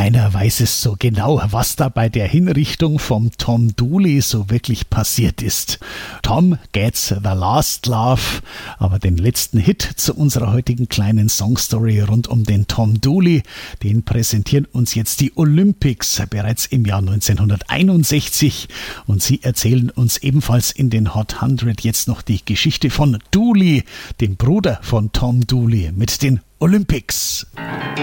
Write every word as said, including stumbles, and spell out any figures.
Keiner weiß es so genau, was da bei der Hinrichtung vom Tom Dooley so wirklich passiert ist. Tom gets the last laugh, aber den letzten Hit zu unserer heutigen kleinen Songstory rund um den Tom Dooley, den präsentieren uns jetzt die Olympics bereits im Jahr neunzehnhunderteinundsechzig und sie erzählen uns ebenfalls in den Hot hundred jetzt noch die Geschichte von Dooley, dem Bruder von Tom Dooley, mit den Olympics.